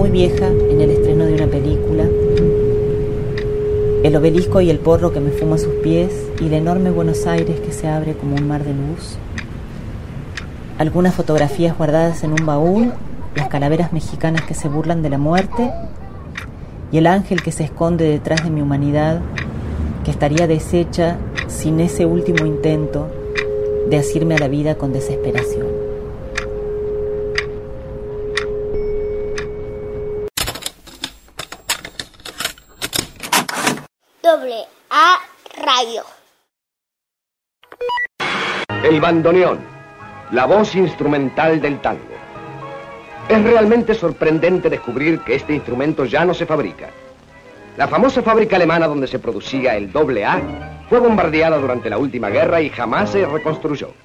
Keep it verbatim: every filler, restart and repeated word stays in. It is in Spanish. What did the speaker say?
muy vieja en el estreno de una película, el obelisco y el porro que me fumo a sus pies y el enorme Buenos Aires que se abre como un mar de luz, algunas fotografías guardadas en un baúl, las calaveras mexicanas que se burlan de la muerte y el ángel que se esconde detrás de mi humanidad, que estaría deshecha sin ese último intento de asirme a la vida con desesperación. Doble A Radio. El bandoneón, la voz instrumental del tango. Es realmente sorprendente descubrir que este instrumento ya no se fabrica. La famosa fábrica alemana donde se producía el doble A fue bombardeada durante la última guerra y jamás se reconstruyó.